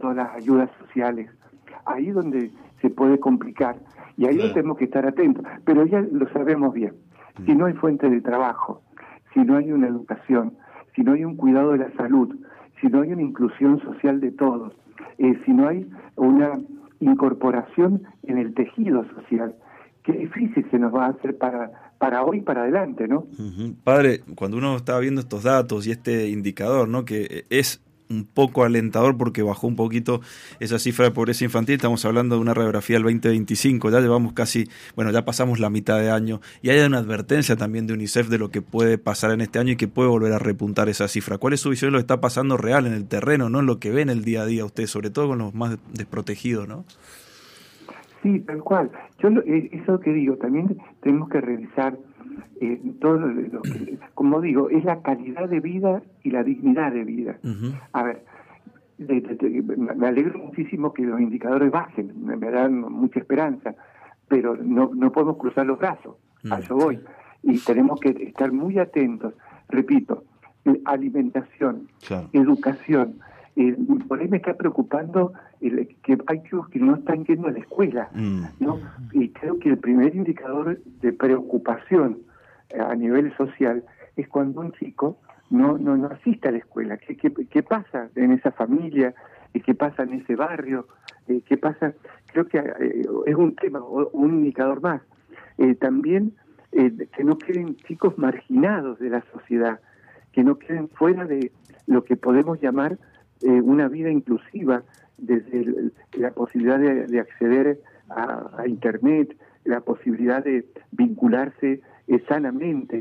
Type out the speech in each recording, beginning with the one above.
todas las ayudas sociales. Ahí es donde se puede complicar, y ahí tenemos que estar atentos, pero ya lo sabemos bien. Si no hay fuente de trabajo, si no hay una educación, si no hay un cuidado de la salud, si no hay una inclusión social de todos, si no hay una incorporación en el tejido social, qué difícil se nos va a hacer para hoy y para adelante, ¿no? Padre, cuando uno está viendo estos datos y este indicador, ¿no?, que es un poco alentador porque bajó un poquito esa cifra de pobreza infantil, estamos hablando de una radiografía del 2025, ya llevamos ya pasamos la mitad de año, y hay una advertencia también de UNICEF de lo que puede pasar en este año y que puede volver a repuntar esa cifra. ¿Cuál es su visión de lo que está pasando real en el terreno, no en lo que ve en el día a día usted, sobre todo con los más desprotegidos, ¿no? Sí, tal cual. Eso que digo, también tenemos que revisar todo lo que, como digo, es la calidad de vida y la dignidad de vida. A ver, me alegro muchísimo que los indicadores bajen, me dan mucha esperanza, pero no podemos cruzar los brazos, a eso voy. Y tenemos que estar muy atentos, repito, alimentación, educación. Por ahí me está preocupando que hay chicos que no están yendo a la escuela, ¿no? Y creo que el primer indicador de preocupación a nivel social es cuando un chico no asiste a la escuela. ¿Qué pasa en esa familia? ¿Qué pasa en ese barrio? ¿Qué pasa? Creo que es un tema, un indicador más. También que no queden chicos marginados de la sociedad, que no queden fuera de lo que podemos llamar una vida inclusiva, desde la posibilidad de acceder a Internet, la posibilidad de vincularse sanamente.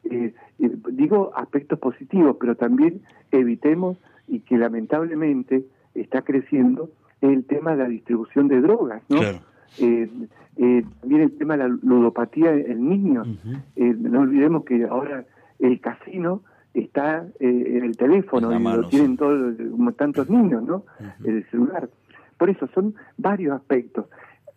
Digo aspectos positivos, pero también evitemos, y que lamentablemente está creciendo, el tema de la distribución de drogas, ¿no? Claro. También el tema de la ludopatía en niños. No olvidemos que ahora el casino está en el teléfono y lo tienen todos, como tantos niños, ¿no? El celular. Por eso son varios aspectos.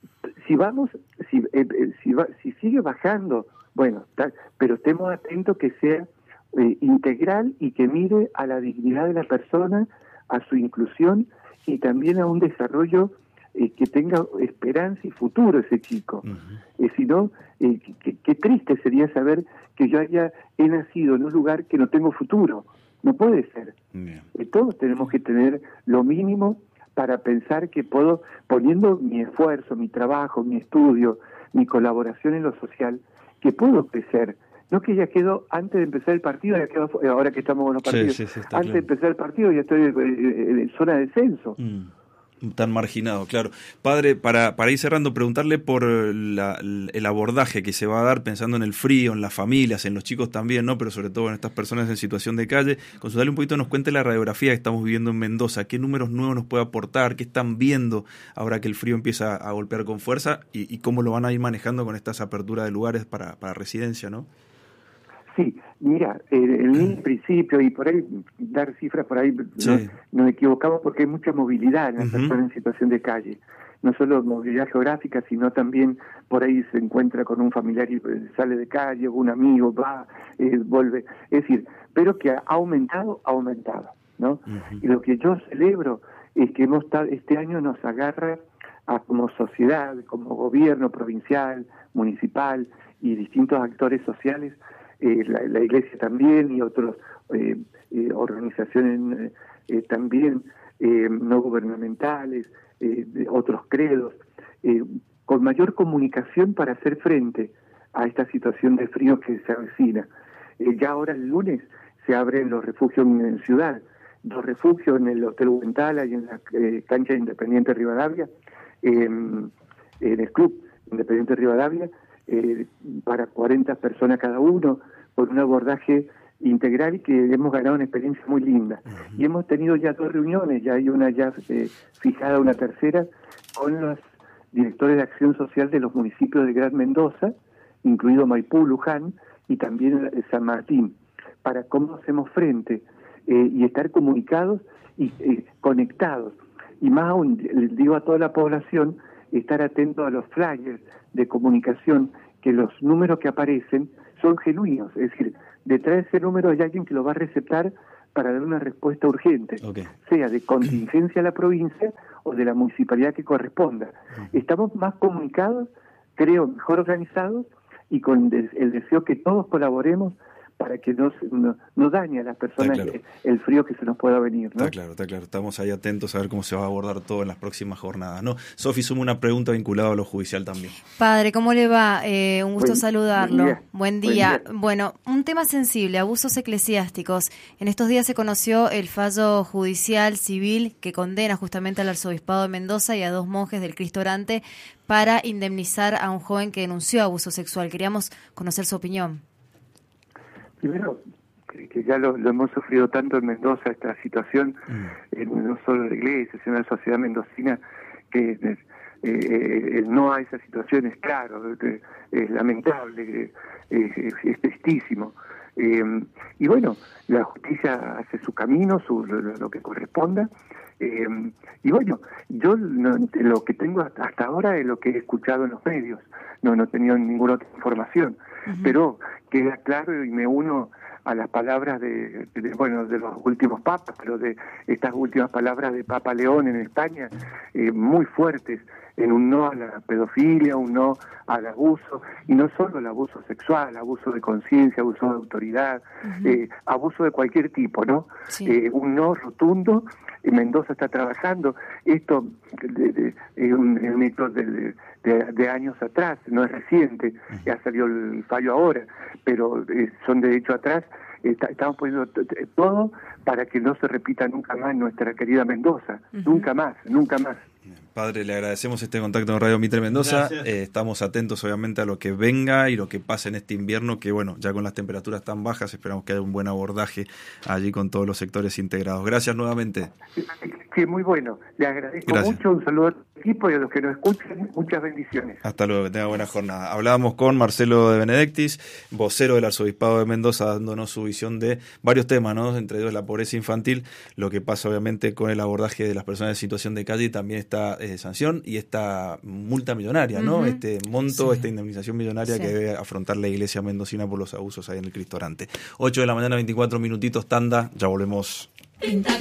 Si sigue bajando, bueno, pero estemos atentos que sea integral y que mire a la dignidad de la persona, a su inclusión y también a un desarrollo que tenga esperanza y futuro ese chico. Si no, qué triste sería saber que yo he nacido en un lugar que no tengo futuro. No puede ser. Todos tenemos que tener lo mínimo para pensar que puedo, poniendo mi esfuerzo, mi trabajo, mi estudio, mi colaboración en lo social, que puedo crecer. No que ya quedo antes de empezar el partido, ahora que estamos en los partidos, antes de empezar el partido ya estoy en zona de descenso. Tan marginado, claro. Padre, para ir cerrando, preguntarle por el abordaje que se va a dar pensando en el frío, en las familias, en los chicos también, ¿no? Pero sobre todo en estas personas en situación de calle. Consultarle un poquito, nos cuente la radiografía que estamos viviendo en Mendoza, qué números nuevos nos puede aportar, qué están viendo ahora que el frío empieza a golpear con fuerza y cómo lo van a ir manejando con estas aperturas de lugares para residencia, ¿no? Sí, mira, en un principio, y por ahí dar cifras por ahí, nos equivocamos porque hay mucha movilidad en las personas en situación de calle. No solo movilidad geográfica, sino también por ahí se encuentra con un familiar y sale de calle, o un amigo va, vuelve. Es decir, pero que ha aumentado, ¿no? Y lo que yo celebro es que este año nos agarra como sociedad, como gobierno provincial, municipal y distintos actores sociales, la Iglesia también y otras organizaciones también no gubernamentales, otros credos, con mayor comunicación para hacer frente a esta situación de frío que se avecina. Ya ahora el lunes se abren los refugios en Ciudad, 2 refugios en el Hotel Huentala y en la cancha de Independiente Rivadavia, en el Club Independiente Rivadavia, para 40 personas cada uno, por un abordaje integral, y que hemos ganado una experiencia muy linda. Y hemos tenido ya 2 reuniones, ya hay una fijada, una tercera, con los directores de acción social de los municipios de Gran Mendoza, incluido Maipú, Luján y también San Martín, para cómo hacemos frente y estar comunicados y conectados. Y más aún, les digo a toda la población, estar atento a los flyers de comunicación, que los números que aparecen son genuinos, es decir, detrás de ese número hay alguien que lo va a receptar para dar una respuesta urgente, sea de contingencia a la provincia o de la municipalidad que corresponda. Estamos más comunicados, creo, mejor organizados y con el deseo que todos colaboremos para que no dañe a las personas el frío que se nos pueda venir, ¿no? Está claro. Estamos ahí atentos a ver cómo se va a abordar todo en las próximas jornadas, ¿no? Sofi, suma una pregunta vinculada a lo judicial también. Padre, ¿cómo le va? Un gusto saludarlo. Buen día. Bueno, un tema sensible, abusos eclesiásticos. En estos días se conoció el fallo judicial civil que condena justamente al arzobispado de Mendoza y a 2 monjes del Cristo Orante para indemnizar a un joven que denunció abuso sexual. Queríamos conocer su opinión. Primero, que ya lo hemos sufrido tanto en Mendoza, esta situación, no solo en la iglesia, sino en la sociedad mendocina, que el no a esa situación es claro, es lamentable, es tristísimo. Y bueno, la justicia hace su camino, lo que corresponda. Y bueno, yo lo que tengo hasta ahora es lo que he escuchado en los medios, no he tenido ninguna otra información, pero queda claro y me uno a las palabras de los últimos papas, pero de estas últimas palabras de Papa León en España, muy fuertes, en un no a la pedofilia, un no al abuso, y no solo el abuso sexual, abuso de conciencia, abuso de autoridad, abuso de cualquier tipo, ¿no? Sí. Un no rotundo. Mendoza está trabajando, esto es un hecho de años atrás, no es reciente, ya salió el fallo ahora, pero son de hecho atrás. Estamos poniendo todo para que no se repita nunca más en nuestra querida Mendoza, nunca más. Padre, le agradecemos este contacto con Radio Mitre Mendoza. Estamos atentos obviamente a lo que venga y lo que pase en este invierno, que bueno, ya con las temperaturas tan bajas esperamos que haya un buen abordaje allí con todos los sectores integrados. Gracias nuevamente. Sí, muy bueno. Le agradezco mucho, un saludo al equipo y a los que nos escuchan, muchas bendiciones. Hasta luego, que tenga buena jornada. Hablábamos con Marcelo de Benedictis, vocero del Arzobispado de Mendoza, dándonos su visión de varios temas, ¿no? Entre ellos la pobreza infantil, lo que pasa obviamente con el abordaje de las personas en situación de calle, y también esta sanción y esta multa millonaria, ¿no? Este monto, esta indemnización millonaria que debe afrontar la iglesia mendocina por los abusos ahí en el Cristo Orante. 8 de la mañana, 24 minutitos, tanda, ya volvemos.